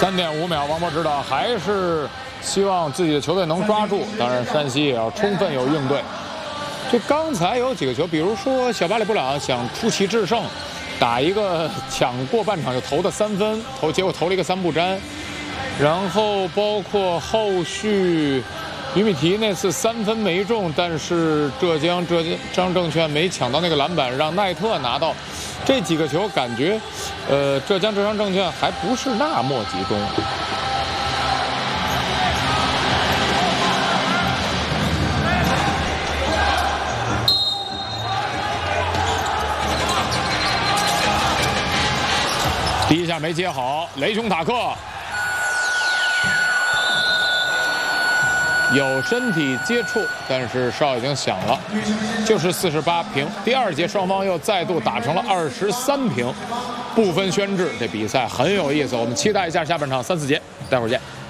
3.5秒，王博指导还是希望自己的球队能抓住，当然山西也要充分有应对。就刚才有几个球，比如说小巴里布朗想出奇制胜，打一个抢过半场就投的3分，结果投了一个3不沾，然后包括后续于米提那次3分没中，但是张正劝没抢到那个篮板，让奈特拿到。这几个球感觉，浙江浙商证券还不是那么集中。第一下没接好，雷雄塔克有身体接触，但是哨已经响了，就是48平。第二节双方又再度打成了23平，不分轩制，这比赛很有意思。我们期待一下下半场3、4节，待会儿见。